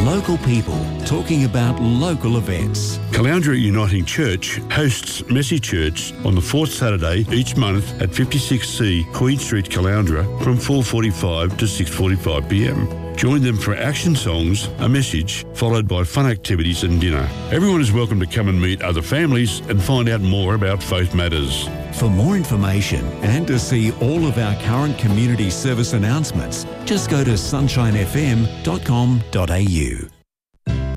Local people talking about local events. Caloundra Uniting Church hosts Messy Church on the fourth Saturday each month at 56C Queen Street, Caloundra from 4:45 to 6:45pm. Join them for action songs, a message, followed by fun activities and dinner. Everyone is welcome to come and meet other families and find out more about Faith Matters. For more information and to see all of our current community service announcements, just go to sunshinefm.com.au.